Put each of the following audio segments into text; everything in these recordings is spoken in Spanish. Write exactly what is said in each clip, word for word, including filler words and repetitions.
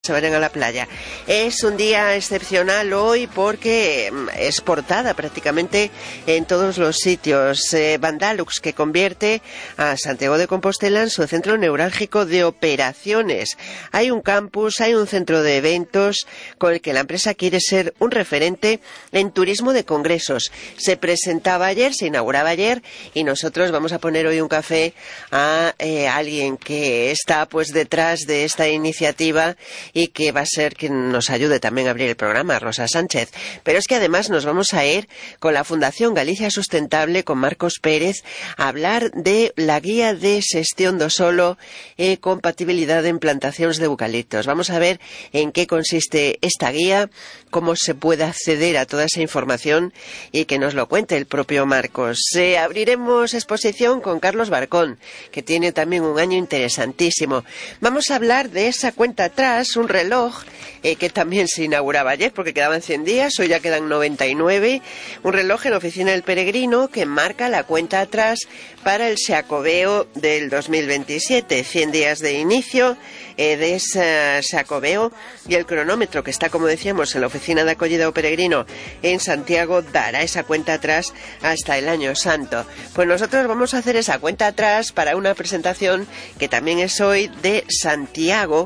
Se vayan a la playa. Es un día excepcional hoy porque es portada prácticamente en todos los sitios. Eh, Vandalux, que convierte a Santiago de Compostela en su centro neurálgico de operaciones. Hay un campus, hay un centro de eventos con el que la empresa quiere ser un referente en turismo de congresos. Se presentaba ayer, se inauguraba ayer y nosotros vamos a poner hoy un café a eh, alguien que está pues detrás de esta iniciativa y que va a ser quien nos ayude también a abrir el programa, Rosa Sánchez. Pero es que además nos vamos a ir con la Fundación Galicia Sustentable, con Marcos Pérez, a hablar de la guía de xestión do solo e compatibilidade en plantacións de eucaliptos. Vamos a ver en qué consiste esta guía, cómo se puede acceder a toda esa información y que nos lo cuente el propio Marcos. Eh, abriremos exposición con Carlos Barcón, que tiene también un año interesantísimo. Vamos a hablar de esa cuenta atrás, un reloj eh, que también se inauguraba ayer porque quedaban cien días, hoy ya quedan noventa y nueve, un reloj en la oficina del Peregrino que marca la cuenta atrás para el Xacobeo del dos mil veintisiete, cien días de inicio eh, de ese Xacobeo, y el cronómetro que está, como decíamos, en la oficina de acogida do Peregrino en Santiago dará esa cuenta atrás hasta el Año Santo. Pues nosotros vamos a hacer esa cuenta atrás para una presentación que también es hoy de Santiago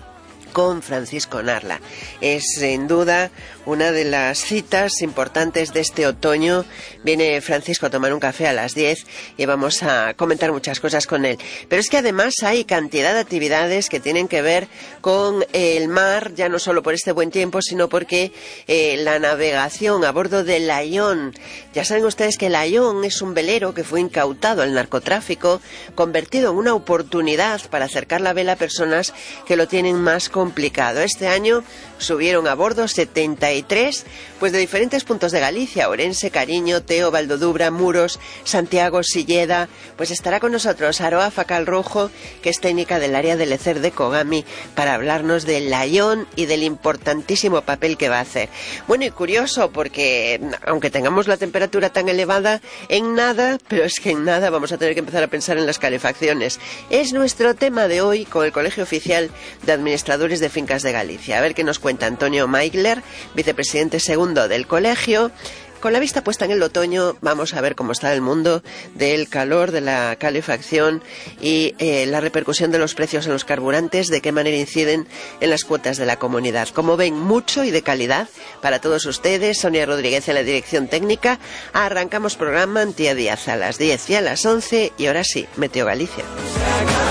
con Francisco Narla. Es sin duda una de las citas importantes de este otoño. Viene Francisco a tomar un café a las diez y vamos a comentar muchas cosas con él. Pero es que además hay cantidad de actividades que tienen que ver con el mar, ya no solo por este buen tiempo, sino porque eh, la navegación a bordo del Laión. Ya saben ustedes que el Laión es un velero que fue incautado al narcotráfico, convertido en una oportunidad para acercar la vela a personas que lo tienen más complicado. Este año subieron a bordo setenta y tres, pues de diferentes puntos de Galicia: Ourense, Cariño, Teo, Valdodubra, Muros, Santiago, Silleda. Pues estará con nosotros Aroa Facal Rojo, que es técnica del área de Lecer de Kogami, para hablarnos del Laión y del importantísimo papel que va a hacer. Bueno, y curioso porque aunque tengamos la temperatura tan elevada, en nada, pero es que en nada vamos a tener que empezar a pensar en las calefacciones. Es nuestro tema de hoy con el Colegio Oficial de Administradores de Fincas de Galicia. A ver qué nos cuenta Antonio Maigler, vicepresidente segundo del colegio. Con la vista puesta en el otoño, vamos a ver cómo está el mundo del calor, de la calefacción y eh, la repercusión de los precios en los carburantes, de qué manera inciden en las cuotas de la comunidad. Como ven, mucho y de calidad para todos ustedes. Sonia Rodríguez en la dirección técnica. Arrancamos programa Antía Díaz a las diez y a las once, y ahora sí, Meteo Galicia.